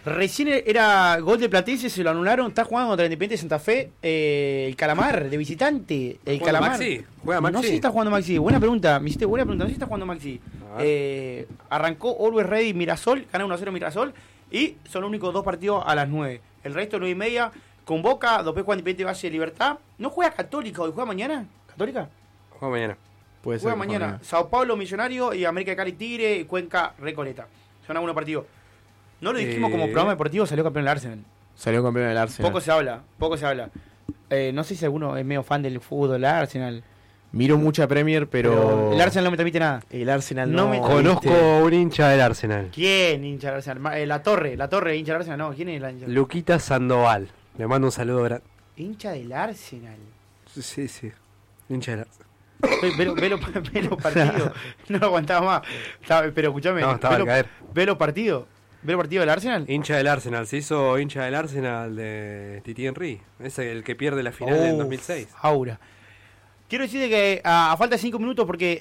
Recién era gol de Platense, se lo anularon. Está jugando contra Independiente de Santa Fe. El Calamar, de visitante. El Calamar. Maxi? ¿Juega Maxi? No sé si está jugando Maxi. Buena pregunta. Me hiciste buena pregunta. No sé si está jugando Maxi. Arrancó Always Ready Mirasol. Gana 1-0 Mirasol. Y son los únicos 2 partidos a las 9. El resto 9:30. Con Boca. Después juega Independiente Valle de Libertad. ¿No juega Católica hoy? ¿Juega mañana? ¿Católica? Juega mañana. Puede ser. Juega mañana. Sao Paulo Millonario y América de Cali Tigre y Cuenca Recoleta. Son algunos partidos. No lo dijimos como programa deportivo, salió campeón el Arsenal. Salió campeón del Arsenal. Poco se habla. No sé si alguno es medio fan del fútbol del Arsenal. Miro mucha Premier, pero el Arsenal no me transmite nada. El Arsenal no me conozco un hincha del Arsenal. ¿Quién hincha del Arsenal? La Torre hincha del Arsenal, no. ¿Quién es el hincha? Luquita Sandoval. Le mando un saludo grande. Hincha del Arsenal. Sí. Hincha del Arsenal. Ve los partidos. No lo aguantaba más. Pero escúchame. No, estaba al caer. Ve los partidos. ¿Ve el partido del Arsenal? Hincha del Arsenal, se hizo hincha del Arsenal de Titi Henry. Es el que pierde la final en 2006. Aura. Quiero decirte que a falta de 5 minutos, porque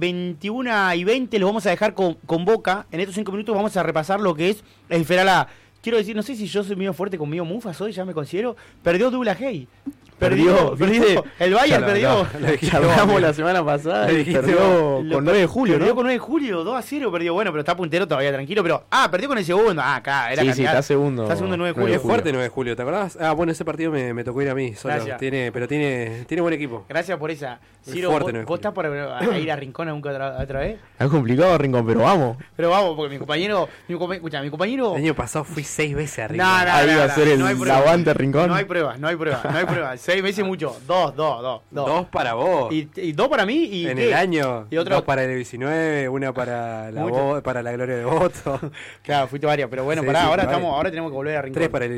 21:20 lo vamos a dejar con Boca. En estos 5 minutos vamos a repasar lo que es el Feralá. Quiero decir, no sé si yo soy medio fuerte conmigo Mufas hoy, ya me considero. Perdió Douglas Hay. Perdió. El Bayern perdió. Lo hablamos la semana pasada y perdió con 9 de julio, ¿no? Perdió con 9 de julio, 2-0 perdió. Bueno, pero está puntero todavía, tranquilo. Pero, perdió con el segundo. Acá, era sí, está segundo. Está segundo 9 de julio. Es fuerte 9 de julio, ¿te acordás? Bueno, ese partido me tocó ir a mí solo. Gracias. Tiene buen equipo. Gracias por esa. Ciro, fuerte, ¿vos estás por ir a Rincón otra vez? Es complicado Rincón, pero vamos. Pero vamos, porque mi compañero... El año pasado fui 6 veces a Rincón. Ahí va a ser el aguante Rincón. No hay pruebas. 6 veces mucho. 2. 2 para vos. Y 2 para mí. ¿Y en qué? el año. Y otro... 2 para el 19, una para la Gloria de Voto. Claro, fuiste varias. Pero bueno, ahora tenemos que volver a Rincón. 3 para el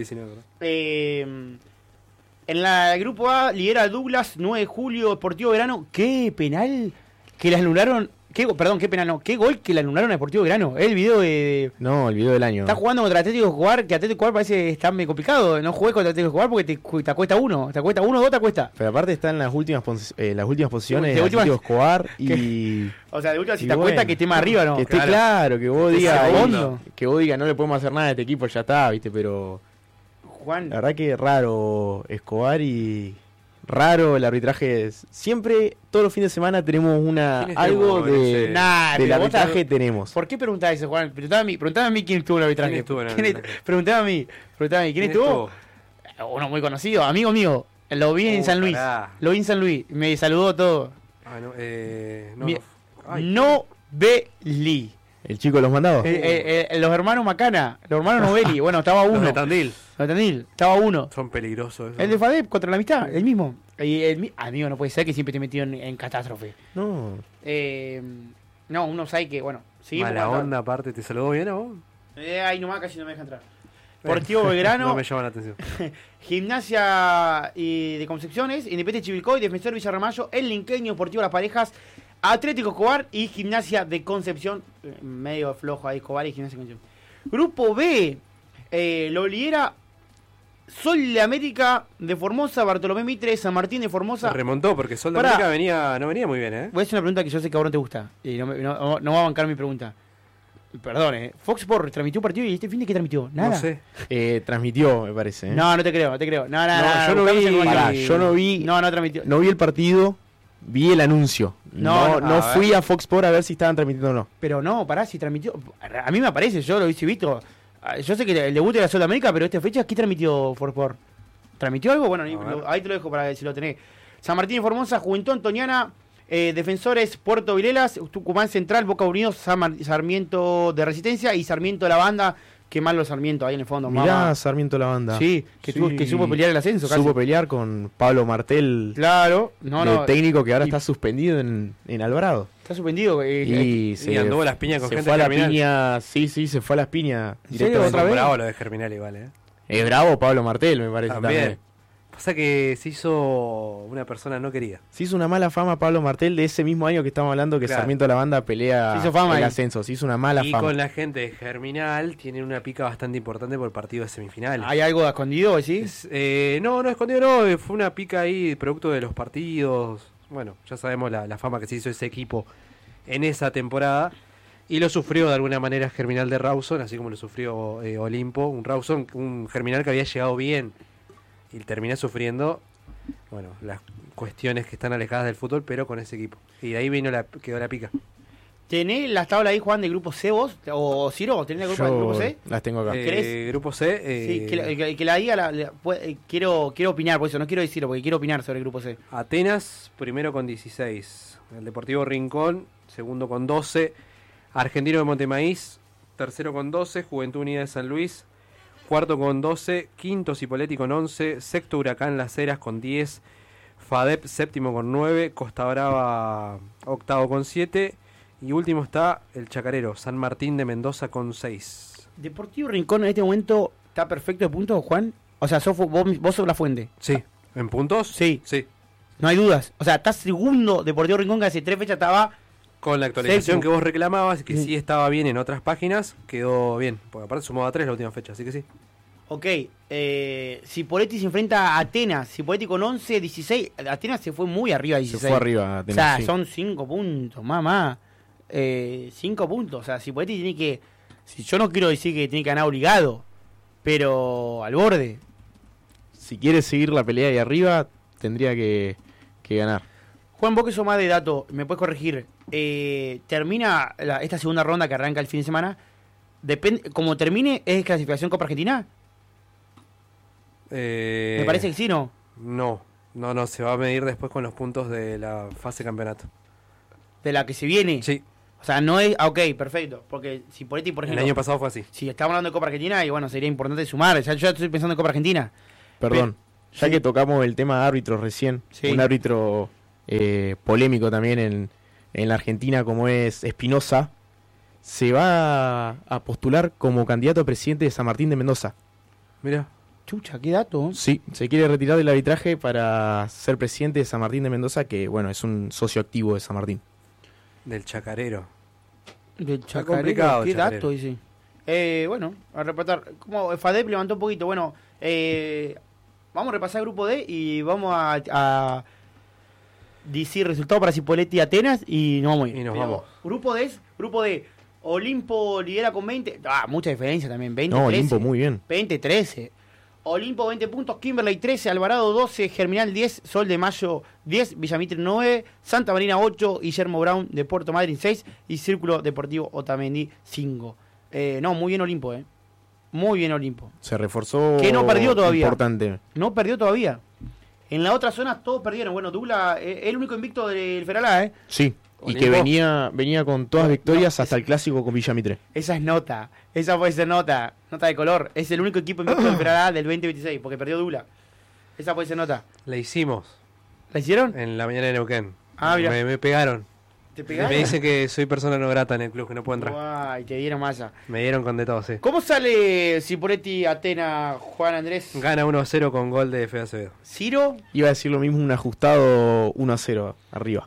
19. En el grupo A lidera Douglas, 9 de julio, Deportivo Verano. ¿Qué penal que le anularon? ¿Qué penal no? ¿Qué gol que le anularon a Deportivo Verano? El video de... No, el video del año. Está jugando contra Atlético Escobar, que Atlético Escobar parece que está muy complicado. No jugué contra Atlético Escobar porque te cuesta 1. Te cuesta 1 o 2 te cuesta. Pero aparte está en las últimas posiciones de Atlético Escobar y... O sea, de última si te cuesta que esté más arriba, ¿no? Que esté claro, que vos digas no le podemos hacer nada a este equipo, ya está, ¿viste? Pero... Juan. La verdad que raro Escobar y raro el arbitraje. Siempre, todos los fines de semana tenemos algo del arbitraje tenemos. ¿Por qué preguntás eso, Juan? Preguntame a mí quién estuvo en el arbitraje. Preguntame a mí. ¿Quién estuvo? Uno muy conocido, amigo mío. Lo vi en San Luis. Me saludó todo. No Belli. El chico de los mandados. Los hermanos Macana, los hermanos Novelli. Bueno, estaba uno. Los de Tandil, estaba uno. Son peligrosos. El de FADEP contra la amistad, el mismo. Amigo, no puede ser que siempre esté metido en catástrofe. No. No, uno sabe que, bueno, seguimos. Mala onda, aparte, ¿te saludó bien a vos? Ahí nomás casi no me deja entrar. Deportivo Belgrano. No me llama la atención. Gimnasia de Concepciones, Independiente Chivilcoy, Defensor Villarramayo, El Linqueño, Deportivo Las Parejas, Atlético Escobar y Gimnasia de Concepción. Medio flojo ahí, Escobar y Gimnasia de Concepción. Grupo B, lo lidera Sol de América de Formosa, Bartolomé Mitre, San Martín de Formosa. Se remontó porque Sol de América no venía muy bien, ¿eh? Voy a hacer una pregunta que yo sé que a vos no te gusta. Y no va a bancar mi pregunta. Perdón, Fox Sports transmitió un partido y este fin de qué transmitió, nada. No sé. Transmitió, me parece. No te creo. Yo no vi. No transmitió. No vi el partido, vi el anuncio. No fui a Fox Sports a ver si estaban transmitiendo o no. Pero no, pará, si transmitió. A mí me aparece, yo lo hice visto. Yo sé que el debut era Sol de América, pero esta fecha, ¿qué transmitió Fox Sports? ¿Transmitió algo? Bueno, ahí te lo dejo para ver si lo tenés. San Martín de Formosa, Juventud Antoniana, Defensores, Puerto Vilelas, Tucumán Central, Boca Unidos, Sarmiento de Resistencia y Sarmiento de la Banda. Qué mal los Sarmiento ahí en el fondo. Mirá, Sarmiento de la Banda. Sí, que supo pelear el ascenso. Supo pelear con Pablo Martel. Claro. El técnico que ahora está suspendido en Alvarado. Está suspendido. Y andó a las piñas con gente de Germinal. Sí, se fue a las piñas. ¿Otra vez? Bravo lo de Germinal igual, Es bravo Pablo Martel, me parece también. Pasa que se hizo una persona no querida. Se hizo una mala fama Pablo Martel de ese mismo año que estamos hablando que Sarmiento de la Banda pelea el ascenso. Se hizo una mala fama. Y con la gente de Germinal tiene una pica bastante importante por el partido de semifinales. ¿Hay algo de escondido, sí? No, escondido no. Fue una pica ahí producto de los partidos. Bueno, ya sabemos la fama que se hizo ese equipo en esa temporada. Y lo sufrió de alguna manera Germinal de Rawson, así como lo sufrió Olimpo. Un Rawson, un Germinal que había llegado bien y termina sufriendo, bueno, las cuestiones que están alejadas del fútbol, pero con ese equipo. Y de ahí quedó la pica. ¿Tenés las tablas ahí, Juan, del grupo C vos? ¿O Ciro? ¿Tenés la del grupo C? Las tengo acá. Grupo C. Sí, que la diga, quiero opinar, por eso no quiero decirlo, porque quiero opinar sobre el grupo C. Atenas, primero con 16. El Deportivo Rincón, segundo con 12. Argentino de Montemaíz, tercero con 12. Juventud Unida de San Luis, cuarto con 12. Quinto Cipolletti con 11. Sexto Huracán Las Heras con 10. FADEP séptimo con 9. Costa Brava octavo con 7. Y último está el Chacarero, San Martín de Mendoza con 6. Deportivo Rincón en este momento está perfecto de puntos, Juan. O sea, vos sos la fuente. Sí. ¿En puntos? Sí. Sí. No hay dudas. O sea, está segundo Deportivo Rincón, que hace 3 fechas estaba... Con la actualización que vos reclamabas, que sí estaba bien en otras páginas, quedó bien. Porque aparte sumó a 3 la última fecha, así que sí. Ok. Cipolletti se enfrenta a Atenas. Cipolletti con 11, 16. Atenas se fue muy arriba a 16. Se fue arriba Atenas, o sea, sí. Son 5 puntos, mamá. 5 puntos. O sea, Cipolletti tiene que... Yo no quiero decir que tiene que ganar obligado, pero al borde. Si quiere seguir la pelea ahí arriba, tendría que ganar. Juan, vos que sos más de datos, me puedes corregir. ¿Termina esta segunda ronda que arranca el fin de semana? Como termine, ¿es clasificación Copa Argentina? Me parece que sí, ¿no? No, se va a medir después con los puntos de la fase campeonato. ¿De la que se viene? Sí. O sea, no es... ok, perfecto. Porque Cipolletti, por ejemplo... El año pasado fue así. Si estamos hablando de Copa Argentina, y bueno, sería importante sumar. Yo ya estoy pensando en Copa Argentina. Perdón, ya que tocamos el tema de árbitros recién, un árbitro polémico también en la Argentina como es Espinosa, se va a postular como candidato a presidente de San Martín de Mendoza. Mira. Chucha, qué dato. Sí, se quiere retirar del arbitraje para ser presidente de San Martín de Mendoza, que bueno, es un socio activo de San Martín. Del Chacarero. Del Chacarero, qué dato, dice. Bueno, a repatar. Como FADEP levantó un poquito, bueno, vamos a repasar el grupo D y vamos a decir resultado para Cipolletti y Atenas y nos vamos a ir. Y nos vamos. Grupo D, Olimpo lidera con 20. Mucha diferencia también, 20-13. No, Olimpo muy bien. 20-13. Olimpo 20 puntos, Kimberley 13, Alvarado 12, Germinal 10, Sol de Mayo 10, Villamitre 9, Santa Marina 8, Guillermo Brown de Puerto Madryn 6 y Círculo Deportivo Otamendi 5. No, muy bien Olimpo, muy bien Olimpo. Se reforzó. Que no perdió todavía. Importante. No perdió todavía. En la otra zona todos perdieron. Bueno, Dula es el único invicto del Feralá, Sí. Olimpo. Y que venía con todas victorias hasta el clásico con Villamitre. Esa es nota. Esa puede ser nota de color. Es el único equipo invicto del Feralá del 2026, porque perdió Dula. Esa puede ser nota. La hicimos. ¿La hicieron? En la mañana de Neuquén. Mira. Me pegaron. ¿Te pegaron? Me dicen que soy persona no grata en el club, que no puedo entrar. Ay, te dieron masa. Me dieron con de todo, sí. ¿Cómo sale Cipolletti, Atenas, Juan Andrés? Gana 1-0 con gol de Fede Acevedo. ¿Ciro? Iba a decir lo mismo, un ajustado 1-0 arriba.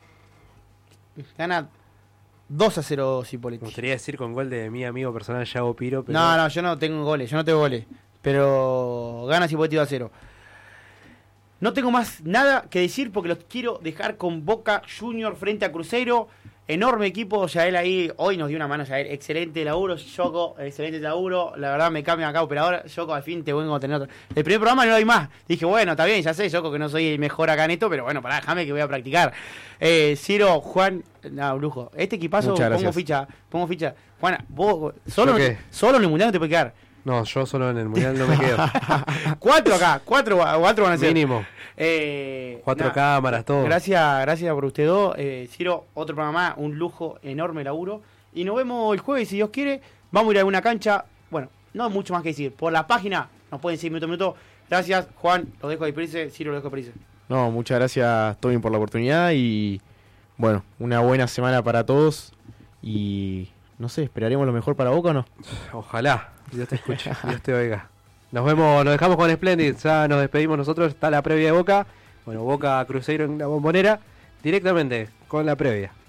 Gana 2-0 Cipolletti. Me gustaría decir con gol de mi amigo personal Yago Piro, pero... No, yo no tengo goles, pero gana Cipolletti 2-0. No tengo más nada que decir porque los quiero dejar con Boca Junior frente a Cruzeiro. Enorme equipo, Yael ahí, hoy nos dio una mano Yael, excelente laburo, Yoko, excelente laburo, la verdad me cambia acá operador, Yoko, al fin te vengo a tener otro. El primer programa no lo doy más, dije bueno, está bien, ya sé, Yoko, que no soy el mejor acá en esto, pero bueno, pará, déjame que voy a practicar. Ciro, Juan, lujo, este equipazo, pongo ficha. Juan, vos, solo en el Mundial no te puede quedar. No, yo solo en el Mundial no me quedo. 4 acá, 4 van a ser. Mínimo. 4 cámaras, todo. Gracias por usted dos. Ciro, otro programa más, un lujo, enorme laburo. Y nos vemos el jueves, si Dios quiere. Vamos a ir a alguna cancha. Bueno, no hay mucho más que decir. Por la página nos pueden seguir minuto a minuto. Gracias, Juan, los dejo despedirse. Ciro, los dejo despedirse. No, muchas gracias, Tobin, por la oportunidad. Y bueno, una buena semana para todos. Y no sé, ¿esperaremos lo mejor para Boca o no? Ojalá. Dios te escuche, Dios te oiga. Nos vemos, nos dejamos con Splendid, ya nos despedimos nosotros, está la previa de Boca. Bueno, Boca Cruzeiro en la Bombonera, directamente con la previa.